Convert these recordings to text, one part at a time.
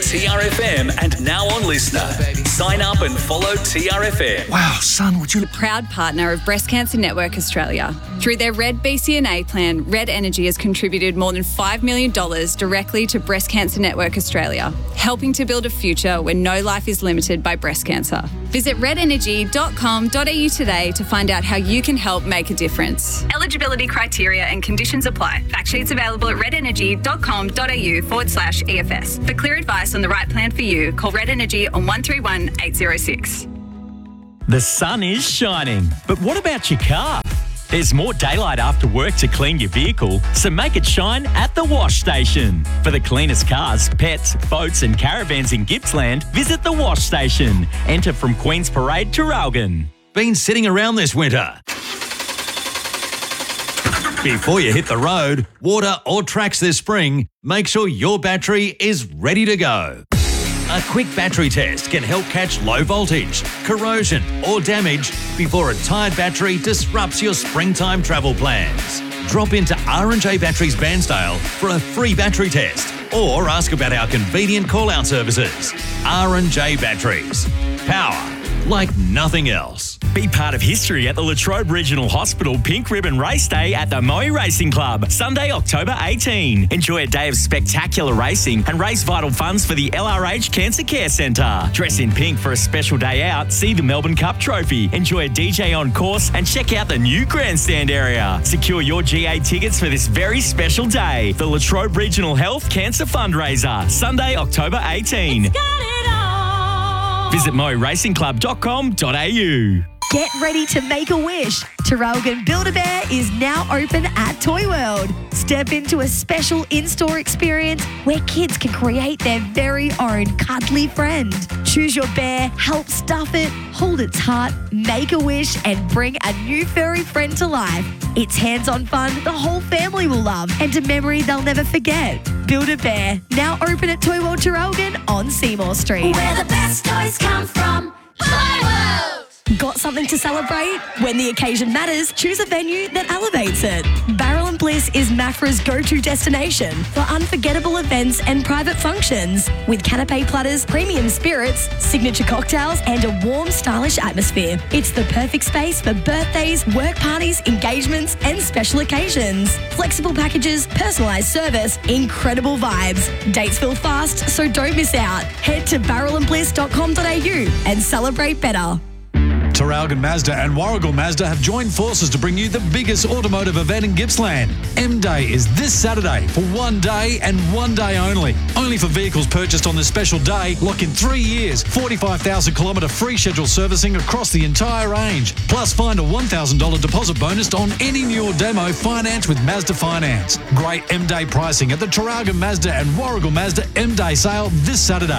TRFM and now on Listener. Sign up and follow TRFM. Wow, son, would you... The proud partner of Breast Cancer Network Australia. Through their Red BCNA plan, Red Energy has contributed more than $5 million directly to Breast Cancer Network Australia, helping to build a future where no life is limited by breast cancer. Visit redenergy.com.au today to find out how you can help make a difference. Eligibility criteria and conditions apply. Fact sheets available at redenergy.com.au/EFS. For clear advice on the right plan for you, call Red Energy on 131 806. The sun is shining, but what about your car? There's more daylight after work to clean your vehicle, so make it shine at the wash station. For the cleanest cars, pets, boats and caravans in Gippsland, visit the wash station. Enter from Queen's Parade to Traralgon. Been sitting around this winter? Before you hit the road, water or tracks this spring, make sure your battery is ready to go. A quick battery test can help catch low voltage, corrosion or damage before a tired battery disrupts your springtime travel plans. Drop into R&J Batteries Bairnsdale for a free battery test or ask about our convenient call-out services. R&J Batteries. Power like nothing else. Be part of history at the Latrobe Regional Hospital Pink Ribbon Race Day at the Moe Racing Club, Sunday, October 18. Enjoy a day of spectacular racing and raise vital funds for the LRH Cancer Care Centre. Dress in pink for a special day out, see the Melbourne Cup Trophy, enjoy a DJ on course and check out the new grandstand area. Secure your GA tickets for this very special day. The Latrobe Regional Health Cancer Fundraiser, Sunday, October 18. Visit moeracingclub.com.au. Get ready to make a wish. Traralgon Build-A-Bear is now open at Toy World. Step into a special in-store experience where kids can create their very own cuddly friend. Choose your bear, help stuff it, hold its heart, make a wish and bring a new furry friend to life. It's hands-on fun the whole family will love and a memory they'll never forget. Build-A-Bear, now open at Toy World Traralgon on Seymour Street. Where the best toys come from, Toy World! Got something to celebrate? When the occasion matters, choose a venue that elevates it. Barrel and Bliss is Maffra's go-to destination for unforgettable events and private functions. With canapé platters, premium spirits, signature cocktails and a warm, stylish atmosphere. It's the perfect space for birthdays, work parties, engagements and special occasions. Flexible packages, personalised service, incredible vibes. Dates fill fast, so don't miss out. Head to barrelandbliss.com.au and celebrate better. Traralgon Mazda and Warragul Mazda have joined forces to bring you the biggest automotive event in Gippsland. M-Day is this Saturday for 1 day and 1 day only. Only for vehicles purchased on this special day. Lock in 3 years, 45,000 kilometre free scheduled servicing across the entire range. Plus find a $1,000 deposit bonus on any new or demo finance with Mazda Finance. Great M-Day pricing at the Traralgon Mazda and Warragul Mazda M-Day sale this Saturday.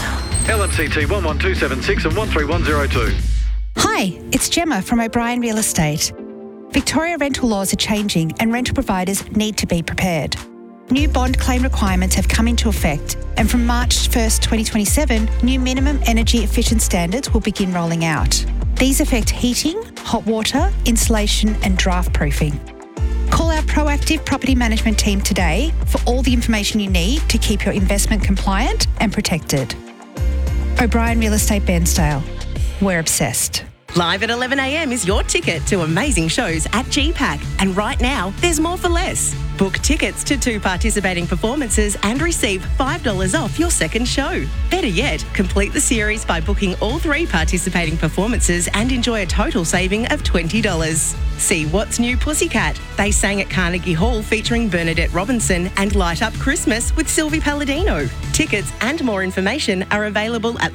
LMCT 11276 and 13102. Hi, it's Gemma from O'Brien Real Estate. Victoria rental laws are changing and rental providers need to be prepared. New bond claim requirements have come into effect, and from March 1st, 2027, new minimum energy efficient standards will begin rolling out. These affect heating, hot water, insulation and draft proofing. Call our proactive property management team today for all the information you need to keep your investment compliant and protected. O'Brien Real Estate Bairnsdale. We're obsessed. Live at 11 a.m. is your ticket to amazing shows at GPAC. And right now, there's more for less. Book tickets to 2 participating performances and receive $5 off your second show. Better yet, complete the series by booking all 3 participating performances and enjoy a total saving of $20. See What's New Pussycat. They sang at Carnegie Hall featuring Bernadette Robinson and Light Up Christmas with Sylvie Palladino. Tickets and more information are available at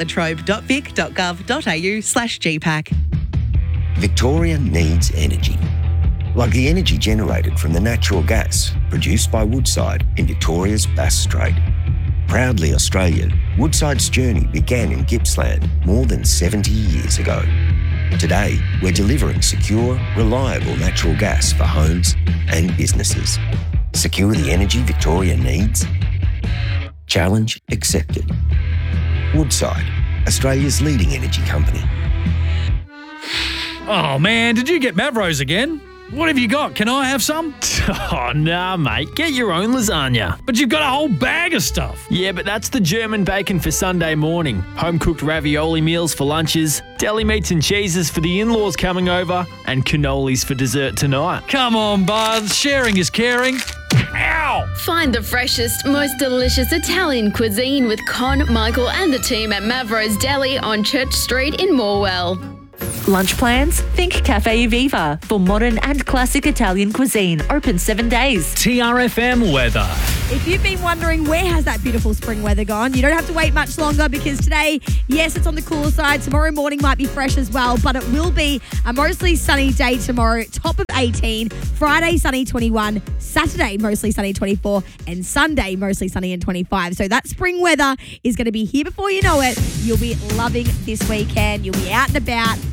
latrobe.vic.gov.au/GPAC. Victoria needs energy. Like the energy generated from the natural gas produced by Woodside in Victoria's Bass Strait. Proudly Australian, Woodside's journey began in Gippsland more than 70 years ago. Today, we're delivering secure, reliable natural gas for homes and businesses. Secure the energy Victoria needs? Challenge accepted. Woodside, Australia's leading energy company. Oh man, did you get Mavros again? What have you got? Can I have some? Oh, nah, mate. Get your own lasagna. But you've got a whole bag of stuff. Yeah, but that's the German bacon for Sunday morning. Home-cooked ravioli meals for lunches, deli meats and cheeses for the in-laws coming over, and cannolis for dessert tonight. Come on, bud. Sharing is caring. Ow! Find the freshest, most delicious Italian cuisine with Con, Michael and the team at Mavro's Deli on Church Street in Morwell. Lunch plans? Think Cafe Viva for modern and classic Italian cuisine. Open 7 days. TRFM weather. If you've been wondering where has that beautiful spring weather gone, you don't have to wait much longer because today, yes, it's on the cooler side. Tomorrow morning might be fresh as well, but it will be a mostly sunny day tomorrow. Top of 18, Friday sunny 21, Saturday mostly sunny 24, and Sunday mostly sunny and 25. So that spring weather is going to be here before you know it. You'll be loving this weekend. You'll be out and about.